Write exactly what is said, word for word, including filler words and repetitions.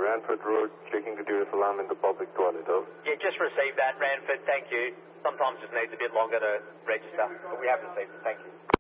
Ranford Road, checking the dearest alarm in the public toilet. Over. Yeah, just received that, Ranford. Thank you. Sometimes it needs a bit longer to register, but we have received it. Thank you.